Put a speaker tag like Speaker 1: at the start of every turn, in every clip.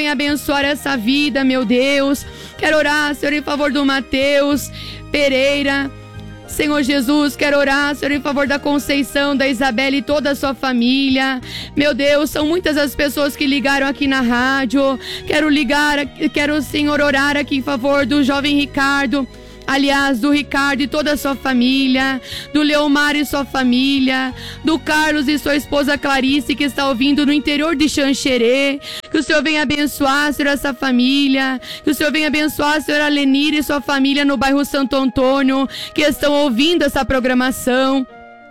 Speaker 1: venha abençoar essa vida, meu Deus. Quero orar, Senhor, em favor do Mateus Pereira. Senhor Jesus, quero orar, Senhor, em favor da Conceição, da Isabela e toda a sua família. Meu Deus, são muitas as pessoas que ligaram aqui na rádio. Quero, Senhor, orar aqui em favor do jovem Ricardo. Aliás, do Ricardo e toda a sua família, do Leomar e sua família, do Carlos e sua esposa Clarice, que está ouvindo no interior de Xanxerê. Que o Senhor venha abençoar, Senhor, essa família. Que o Senhor venha abençoar, Senhor, a Lenir e sua família no bairro Santo Antônio, que estão ouvindo essa programação.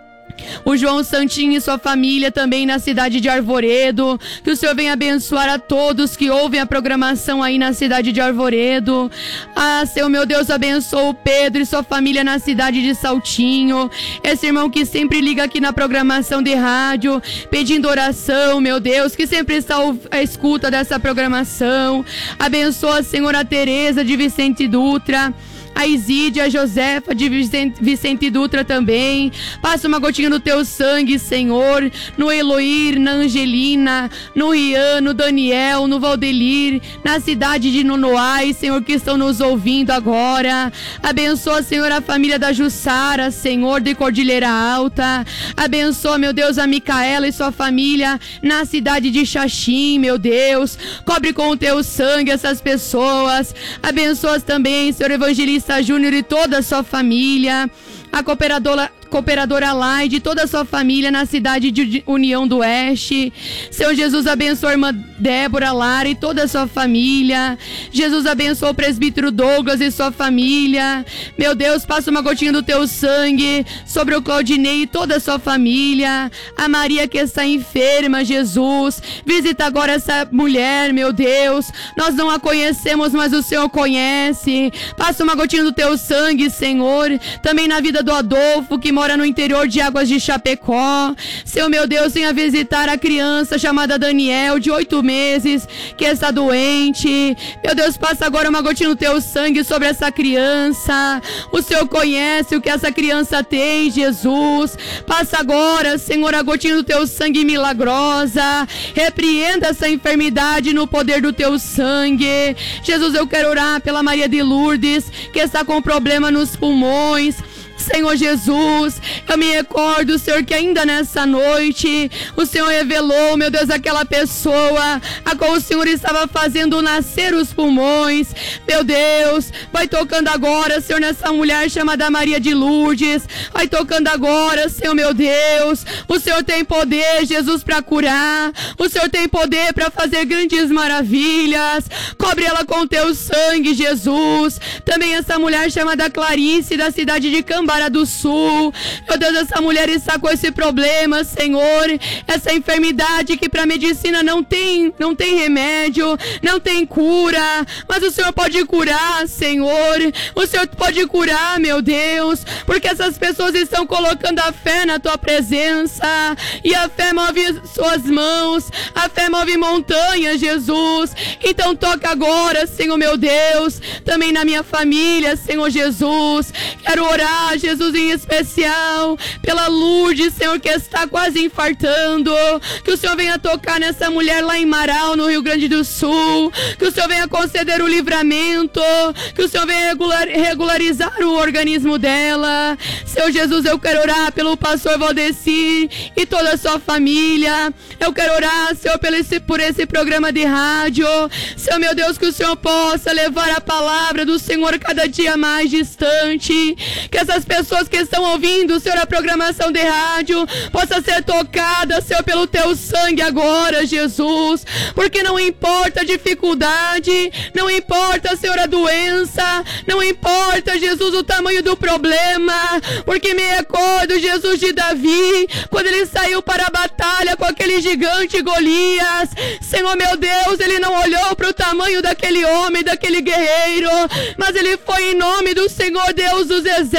Speaker 1: O João Santinho e sua família também na cidade de Arvoredo. Que o Senhor venha abençoar a todos que ouvem a programação aí na cidade de Arvoredo. Senhor meu Deus, abençoa o Pedro e sua família na cidade de Saltinho. Esse irmão que sempre liga aqui na programação de rádio, pedindo oração, meu Deus, que sempre está à escuta dessa programação. Abençoa, Senhor, a Tereza de Vicente Dutra, a Isídia, a Josefa de Vicente Dutra também. Passa uma gotinha do teu sangue, Senhor, no Eloir, na Angelina, no Rian, no Daniel, no Valdelir, na cidade de Nonoai, Senhor, que estão nos ouvindo agora. Abençoa, Senhor, a família da Jussara, Senhor, de Cordilheira Alta. Abençoa, meu Deus, a Micaela e sua família na cidade de Xaxim, meu Deus. Cobre com o teu sangue essas pessoas. Abençoa também, Senhor Evangelista Júnior e toda a sua família, a cooperadora Laide e toda a sua família na cidade de União do Oeste. Senhor Jesus, abençoa a irmã Débora Lara e toda a sua família. Jesus, abençoa o presbítero Douglas e sua família. Meu Deus, passa uma gotinha do teu sangue sobre o Claudinei e toda a sua família. A Maria que está enferma, Jesus, visita agora essa mulher, meu Deus. Nós não a conhecemos, mas o Senhor conhece. Passa uma gotinha do teu sangue, Senhor, também na vida do Adolfo, que mora no interior de Águas de Chapecó. Senhor meu Deus, venha visitar a criança chamada Daniel, de 8 meses, que está doente. Meu Deus, passa agora uma gotinha do teu sangue sobre essa criança. O Senhor conhece o que essa criança tem, Jesus. Passa agora, Senhor, a gotinha do teu sangue milagrosa. Repreenda essa enfermidade no poder do teu sangue. Jesus, eu quero orar pela Maria de Lourdes, que está com problema nos pulmões. Senhor Jesus, eu me recordo, Senhor, que ainda nessa noite o Senhor revelou, meu Deus, aquela pessoa a qual o Senhor estava fazendo nascer os pulmões. Meu Deus, vai tocando agora, Senhor, nessa mulher chamada Maria de Lourdes. Vai tocando agora, Senhor, meu Deus. O Senhor tem poder, Jesus, para curar. O Senhor tem poder para fazer grandes maravilhas. Cobre ela com teu sangue, Jesus. Também essa mulher chamada Clarice, da cidade de Cambará do Sul. Meu Deus, essa mulher está com esse problema, Senhor, essa enfermidade que para a medicina não tem remédio, não tem cura, mas o Senhor pode curar, Senhor. O Senhor pode curar, meu Deus, porque essas pessoas estão colocando a fé na tua presença, e a fé move suas mãos, a fé move montanhas, Jesus. Então toca agora, Senhor meu Deus, também na minha família, Senhor Jesus. Quero orar, Jesus, em especial pela Lourdes, Senhor, que está quase infartando. Que o Senhor venha tocar nessa mulher lá em Marau, no Rio Grande do Sul. Que o Senhor venha conceder o livramento. Que o Senhor venha regularizar o organismo dela. Senhor Jesus, eu quero orar pelo pastor Valdeci e toda a sua família. Eu quero orar, Senhor, por esse programa de rádio. Senhor meu Deus, que o Senhor possa levar a palavra do Senhor cada dia mais distante. Que essas pessoas que estão ouvindo, Senhor, a programação de rádio possa ser tocada, Senhor, pelo teu sangue agora, Jesus. Porque não importa a dificuldade, não importa, Senhor, a doença, não importa, Jesus, o tamanho do problema. Porque me recordo, Jesus, de Davi, quando ele saiu para a batalha com aquele gigante Golias. Senhor meu Deus, ele não olhou para o tamanho daquele homem, daquele guerreiro, mas ele foi em nome do Senhor Deus dos exércitos.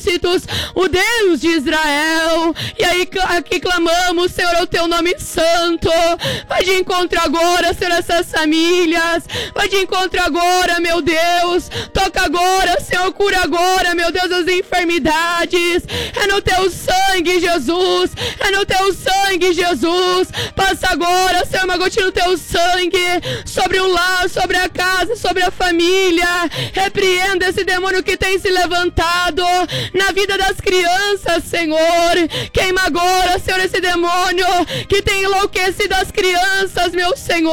Speaker 1: exércitos, o Deus de Israel. E aí aqui clamamos, Senhor, o teu nome santo. Vai de encontro agora, Senhor, essas famílias. Vai de encontro agora, meu Deus. Toca agora, Senhor, cura agora, meu Deus, as enfermidades. É no teu sangue, Jesus. É no teu sangue, Jesus. Passa agora, Senhor, uma gotinha no teu sangue sobre o lar, sobre a casa, sobre a família. Repreenda esse demônio que tem se levantado na vida das crianças, Senhor. Queima agora, Senhor, esse demônio que tem enlouquecido as crianças, meu Senhor.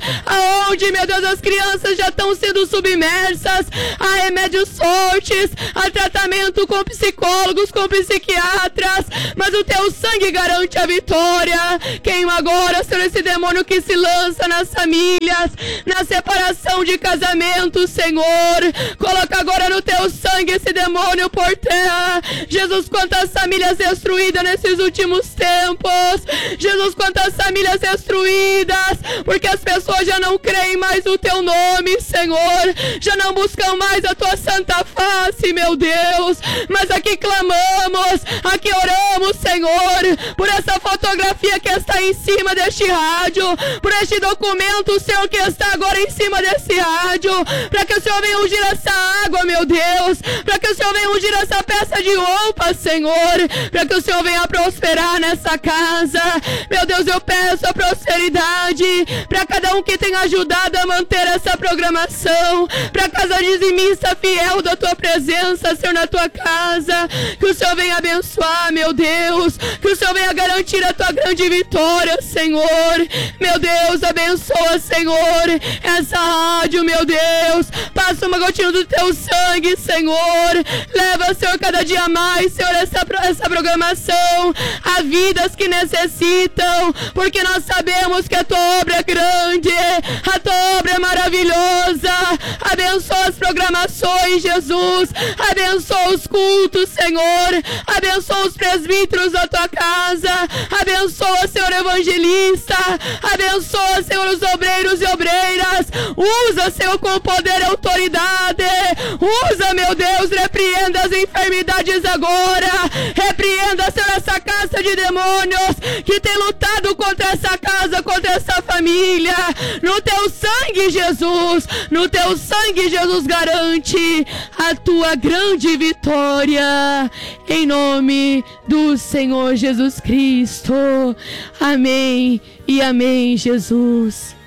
Speaker 1: Aonde, meu Deus, as crianças já estão sendo submersas a remédios fortes, a tratamento com psicólogos, com psiquiatras, mas o teu sangue garante a vitória. Queima agora, Senhor, esse demônio que se lança nas famílias, na separação de casamento, Senhor. Coloca agora no teu sangue esse demônio por terra. Jesus, quantas famílias destruídas nesses últimos tempos. Jesus, quantas famílias destruídas, porque as pessoas já não creem mais no teu nome, Senhor. Já não buscam mais a tua santa face, meu Deus. Mas aqui clamamos, aqui oramos, Senhor, por essa fotografia que está em cima deste rádio, por este documento, Senhor, que está agora em cima desse rádio, para que o Senhor venha ungir essa água, meu Deus, para que o Senhor venha ungir essa peça de roupa, Senhor, para que o Senhor venha prosperar nessa casa. Meu Deus, eu peço a prosperidade para cada um que tem ajudado a manter essa programação, para cada dizimista fiel da tua presença, Senhor, na tua casa. Que o Senhor venha abençoar, meu Deus, que o Senhor venha garantir a tua grande vitória, Senhor. Meu Deus, abençoa, Senhor, essa rádio, meu Deus. Passa uma gotinha do teu sangue, Senhor. Leva, Senhor, cada dia mais, Senhor, essa programação a vidas que necessitam, porque nós sabemos que a tua obra é grande, a tua obra é maravilhosa. Abençoa as programações, Jesus. Abençoa os cultos, Senhor. Abençoa os presbíteros da tua casa. Abençoa, Senhor, evangelista. Abençoa, Senhor, os obreiros e obreiras. Usa, Senhor, com poder e autoridade. Usa, meu Deus, repreenda as enfermidades agora. Repreenda, Senhor, essa casta de demônios que tem lutado contra essa casa, contra essa família. No teu sangue, Jesus. No teu sangue, Jesus, garante a tua grande vitória. Em nome do Senhor Jesus Cristo. Amém e amém, Jesus.